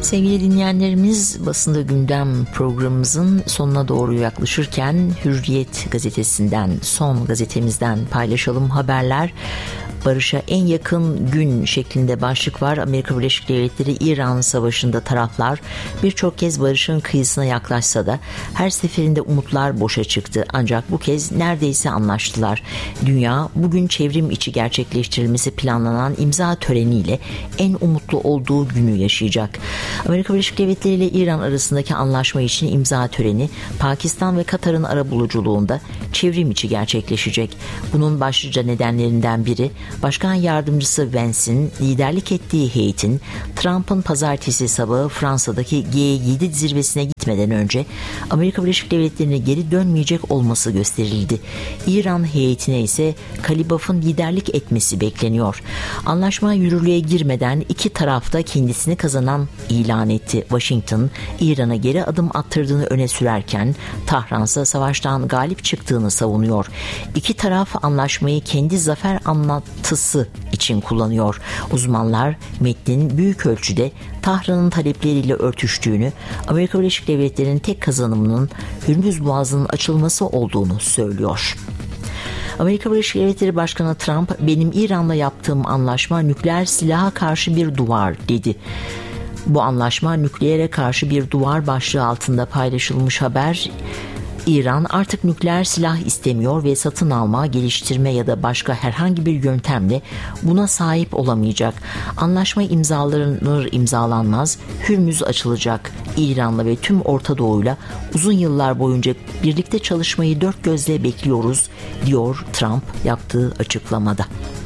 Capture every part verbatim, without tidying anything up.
Sevgili dinleyenlerimiz, basında gündem programımızın sonuna doğru yaklaşırken Hürriyet gazetesinden, son gazetemizden paylaşalım haberler. Barışa en yakın gün şeklinde başlık var. Amerika Birleşik Devletleri İran Savaşı'nda taraflar birçok kez barışın kıyısına yaklaşsa da her seferinde umutlar boşa çıktı. Ancak bu kez neredeyse anlaştılar. Dünya bugün çevrim içi gerçekleştirilmesi planlanan imza töreniyle en umutlu olduğu günü yaşayacak. Amerika Birleşik Devletleri ile İran arasındaki anlaşma için imza töreni Pakistan ve Katar'ın arabuluculuğunda çevrim içi gerçekleşecek. Bunun başlıca nedenlerinden biri Başkan Yardımcısı Vance'in liderlik ettiği heyetin Trump'ın pazartesi sabahı Fransa'daki G yedi zirvesine gitmeden önce Amerika Birleşik Devletleri'ne geri dönmeyecek olması gösterildi. İran heyetine ise Kalibaf'ın liderlik etmesi bekleniyor. Anlaşma yürürlüğe girmeden iki taraf da kendisini kazanan ilan etti. Washington, İran'a geri adım attırdığını öne sürerken Tahran ise savaştan galip çıktığını savunuyor. İki taraf anlaşmayı kendi zafer anlatısı için kullanıyor. Uzmanlar metnin büyük ölçüde Tahran'ın talepleriyle örtüştüğünü, Amerika Birleşik Devletleri'nin tek kazanımının Hürmüz Boğazı'nın açılması olduğunu söylüyor. Amerika Birleşik Devletleri Başkanı Trump, "Benim İran'la yaptığım anlaşma nükleer silaha karşı bir duvar" dedi. Bu anlaşma nükleere karşı bir duvar başlığı altında paylaşılmış haber. İran artık nükleer silah istemiyor ve satın alma, geliştirme ya da başka herhangi bir yöntemle buna sahip olamayacak. Anlaşma imzalanır imzalanmaz Hürmüz açılacak. İran'la ve tüm Orta Doğu'yla uzun yıllar boyunca birlikte çalışmayı dört gözle bekliyoruz, diyor Trump yaptığı açıklamada.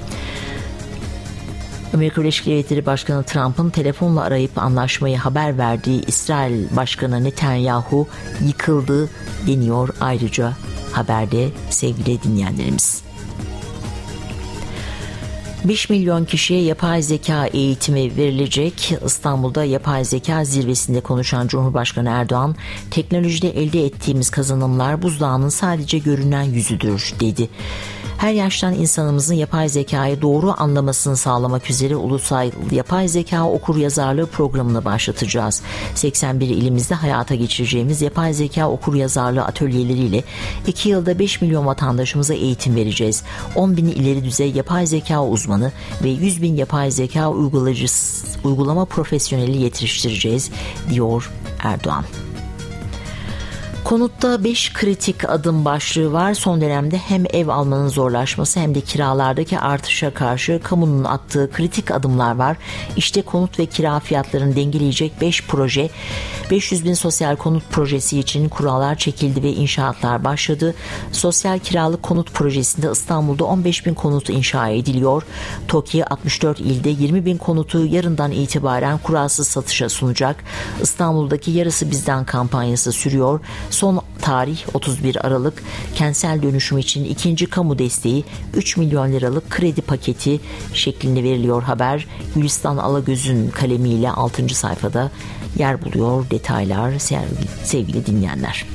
Amerika Birleşik Devletleri Başkanı Trump'ın telefonla arayıp anlaşmayı haber verdiği İsrail Başkanı Netanyahu yıkıldı deniyor ayrıca haberde sevgili dinleyenlerimiz. beş milyon kişiye yapay zeka eğitimi verilecek. İstanbul'da yapay zeka zirvesinde konuşan Cumhurbaşkanı Erdoğan, "Teknolojide elde ettiğimiz kazanımlar buzdağının sadece görünen yüzüdür" dedi. Her yaştan insanımızın yapay zekayı doğru anlamasını sağlamak üzere ulusal yapay zeka okuryazarlığı programını başlatacağız. seksen bir ilimizde hayata geçireceğimiz yapay zeka okuryazarlığı atölyeleriyle iki yılda beş milyon vatandaşımıza eğitim vereceğiz. on bin ileri düzey yapay zeka uzmanı ve yüz bin yapay zeka uygulayıcısı, uygulama profesyoneli yetiştireceğiz, diyor Erdoğan. Konutta beş kritik adım başlığı var. Son dönemde hem ev almanın zorlaşması hem de kiralardaki artışa karşı kamunun attığı kritik adımlar var. İşte konut ve kira fiyatlarını dengeleyecek beş proje. beş yüz bin sosyal konut projesi için kurallar çekildi ve inşaatlar başladı. Sosyal kiralık konut projesinde İstanbul'da on beş bin konut inşa ediliyor. TOKİ altmış dört ilde yirmi bin konutu yarından itibaren kuralsız satışa sunacak. İstanbul'daki Yarısı Bizden kampanyası sürüyor. Son tarih otuz bir Aralık. Kentsel dönüşüm için ikinci kamu desteği üç milyon liralık kredi paketi şeklinde veriliyor haber. Gülistan Alagöz'ün kalemiyle altıncı sayfada yer buluyor detaylar sevgili dinleyenler.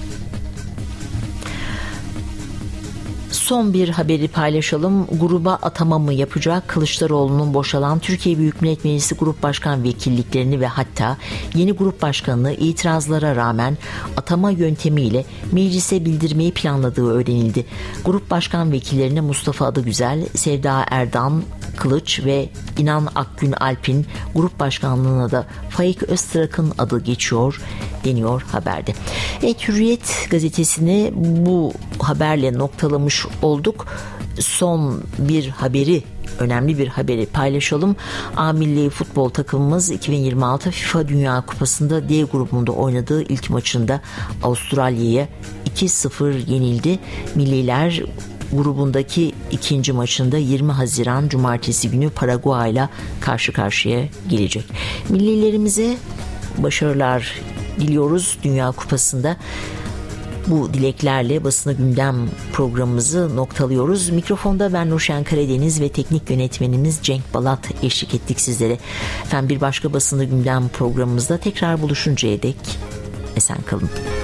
Son bir haberi paylaşalım. Gruba atama mı yapacak? Kılıçdaroğlu'nun boşalan Türkiye Büyük Millet Meclisi Grup Başkan vekilliklerini ve hatta yeni grup başkanını itirazlara rağmen atama yöntemiyle meclise bildirmeyi planladığı öğrenildi. Grup başkan vekillerine Mustafa Adıgüzel, Sevda Erdan Kılıç ve İnan Akgün Alp'in grup başkanlığına da Faik Öztrak'ın adı geçiyor deniyor haberde. Evet, Hürriyet gazetesini bu haberle noktalamış olduk. Son bir haberi, önemli bir haberi paylaşalım. A Milli futbol takımımız iki bin yirmi altı FIFA Dünya Kupası'nda D grubunda oynadığı ilk maçında Avustralya'ya iki sıfır yenildi. Milliler grubundaki ikinci maçında yirmi Haziran Cumartesi günü Paraguay ile karşı karşıya gelecek. Millilerimize başarılar diliyoruz Dünya Kupası'nda. Bu dileklerle basına gündem programımızı noktalıyoruz. Mikrofonda ben Nurşen Karadeniz ve teknik yönetmenimiz Cenk Balat eşlik ettik sizlere. Efendim, bir başka basına gündem programımızda tekrar buluşuncaya dek esen kalın.